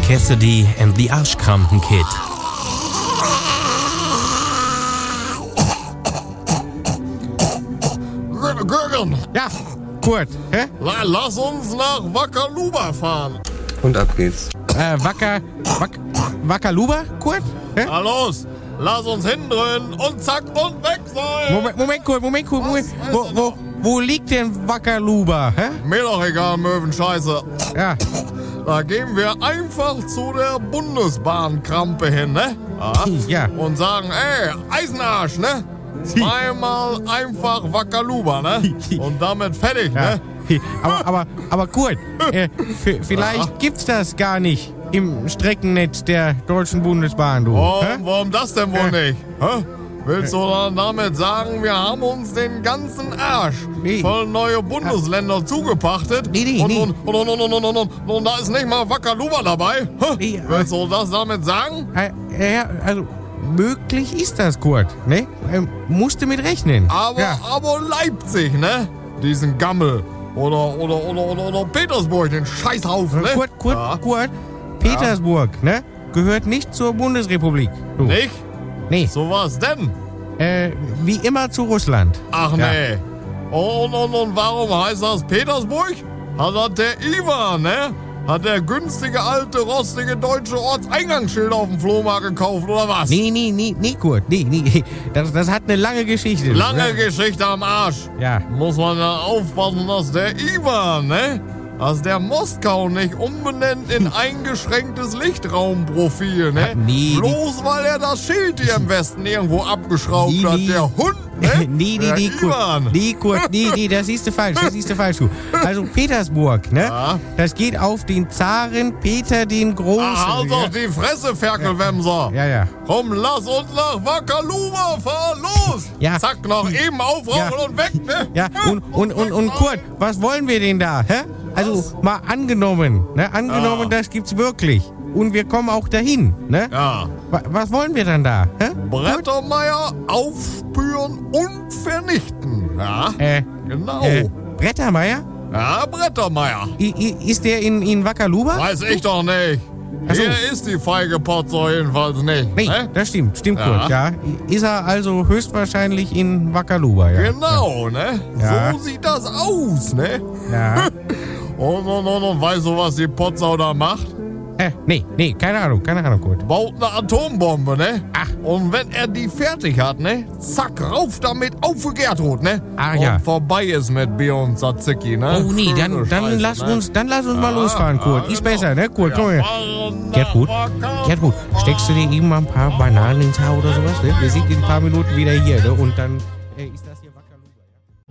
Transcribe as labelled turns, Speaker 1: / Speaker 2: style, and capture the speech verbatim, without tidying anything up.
Speaker 1: Cassidy and the Arschkrampen Kid.
Speaker 2: Gürgen,
Speaker 3: Ja, Kurt, hä?
Speaker 2: la- lass uns nach Wackerluba fahren.
Speaker 4: Und ab geht's.
Speaker 3: Äh, Wacker, Wack, Wackerluba, Kurt? Hä?
Speaker 2: Na los, lass uns hindrehen und zack und weg sein.
Speaker 3: Moment, Moment, Kurt, Moment, Kurt, Moment. Wo, wo, wo liegt denn Wackerluba, hä?
Speaker 2: Mir doch egal, Möwenscheiße.
Speaker 3: Ja,
Speaker 2: Da gehen wir einfach zu der Bundesbahnkrampe hin, ne?
Speaker 3: ja.
Speaker 2: Und sagen, ey, Eisenarsch, ne? Zweimal einfach Wackerluba, ne? Und damit fertig,
Speaker 3: Ja.
Speaker 2: ne?
Speaker 3: Aber, aber, aber Kurt, äh, v- vielleicht
Speaker 2: Ja.
Speaker 3: gibt's das gar nicht im Streckennetz der Deutschen Bundesbahn, du.
Speaker 2: Warum,
Speaker 3: hä?
Speaker 2: warum das denn wohl
Speaker 3: Ja.
Speaker 2: nicht? Hä? Willst du dann damit sagen, wir haben uns den ganzen Arsch
Speaker 3: Nee.
Speaker 2: voll neue Bundesländer zugepachtet?
Speaker 3: Nee, nee,
Speaker 2: und,
Speaker 3: nee.
Speaker 2: Und, und, und, und, und, und, und, und da ist nicht mal Wackerluba dabei? Hä?
Speaker 3: Nee,
Speaker 2: Willst du das damit sagen?
Speaker 3: Äh, ja, also, möglich ist das, Kurt, ne? Ähm, musste mit rechnen.
Speaker 2: Aber,
Speaker 3: Ja.
Speaker 2: aber Leipzig, ne? Diesen Gammel. Oder, oder, oder, oder, oder Petersburg, den Scheißhaufen, ne?
Speaker 3: Kurt, Kurt,
Speaker 2: Ja.
Speaker 3: Kurt, Petersburg, ne? Gehört nicht zur Bundesrepublik. Du.
Speaker 2: Nicht?
Speaker 3: Nee,
Speaker 2: So was denn?
Speaker 3: äh, wie immer zu Russland.
Speaker 2: Ach
Speaker 3: Ja.
Speaker 2: nee. Und, und, und warum heißt das Petersburg? Hat das der Ivan, ne? Hat der günstige, alte, rostige deutsche Ortseingangsschild auf dem Flohmarkt gekauft, oder was?
Speaker 3: Nee, nee, nee, nee, Kurt, nee, nee. Das, das hat eine lange Geschichte.
Speaker 2: Lange
Speaker 3: ja.
Speaker 2: Geschichte am Arsch.
Speaker 3: Ja.
Speaker 2: Muss man ja aufpassen, dass der Ivan, ne? Dass der Moskau nicht umbenennt in eingeschränktes Lichtraumprofil, ne?
Speaker 3: Ach, nee,
Speaker 2: Bloß weil er das Schild hier im Westen irgendwo abgeschraubt
Speaker 3: Nee,
Speaker 2: hat,
Speaker 3: nee.
Speaker 2: der Hund, ne?
Speaker 3: nee, nee,
Speaker 2: der
Speaker 3: nee, Kurt.
Speaker 2: Ivan.
Speaker 3: Nee, Kurt, nee, nee, das siehst du falsch, das siehst du falsch, du. Also Petersburg, ne?
Speaker 2: Ja.
Speaker 3: Das geht auf den Zaren Peter den Großen.
Speaker 2: Ah, halt doch die Fresse, Ferkelwemser.
Speaker 3: ja, ja.
Speaker 2: Komm, lass uns nach Wackerluba fahren, los!
Speaker 3: Ja.
Speaker 2: Zack, noch eben aufrauchen
Speaker 3: Ja.
Speaker 2: und weg, ne?
Speaker 3: Ja, und, und, und, und Kurt, was wollen wir denn da, hä? Also, mal angenommen, ne? Angenommen,
Speaker 2: Ja.
Speaker 3: das gibt's wirklich. Und wir kommen auch dahin, ne?
Speaker 2: Ja.
Speaker 3: Wa- Was wollen wir dann da, hä?
Speaker 2: Brettermeier aufspüren und vernichten. Ja,
Speaker 3: Äh,
Speaker 2: genau.
Speaker 3: äh, Brettermeier?
Speaker 2: Ja, Brettermeier.
Speaker 3: I, i, ist der in, in Wackerluba?
Speaker 2: Weiß ich doch nicht.
Speaker 3: Ach so.
Speaker 2: Hier ist die feige Potzer jedenfalls nicht.
Speaker 3: Nee,
Speaker 2: Ne?
Speaker 3: das stimmt, stimmt,
Speaker 2: Ja.
Speaker 3: Kurt, ja. Ist er also höchstwahrscheinlich in Wackerluba, ja.
Speaker 2: Genau, ne?
Speaker 3: Ja.
Speaker 2: So sieht das aus, ne?
Speaker 3: Ja.
Speaker 2: Und, und, und, und weißt du, was die Potsau da macht?
Speaker 3: Äh, nee, nee, keine Ahnung, keine Ahnung, Kurt.
Speaker 2: Baut eine Atombombe, ne?
Speaker 3: Ach.
Speaker 2: Und wenn er die fertig hat, ne? Zack, rauf damit auf für Gertrud, ne?
Speaker 3: Ah,
Speaker 2: und
Speaker 3: ja.
Speaker 2: vorbei ist mit Bier und Tzatziki, ne?
Speaker 3: Oh nee, dann,
Speaker 2: Schöne
Speaker 3: dann
Speaker 2: Scheiße,
Speaker 3: lass
Speaker 2: ne?
Speaker 3: uns, dann lass uns mal
Speaker 2: Ja,
Speaker 3: losfahren, Kurt.
Speaker 2: ja,
Speaker 3: Ist
Speaker 2: genau.
Speaker 3: besser, ne, Kurt? Komm
Speaker 2: Wir
Speaker 3: her.
Speaker 2: fahren nach
Speaker 3: Gertrud,
Speaker 2: Wackerluba.
Speaker 3: Gertrud, steckst du dir eben mal ein paar Bananen ins Haar oder sowas, ne? Wir sind in ein paar Minuten wieder hier, ne? Und dann äh, ist das hier...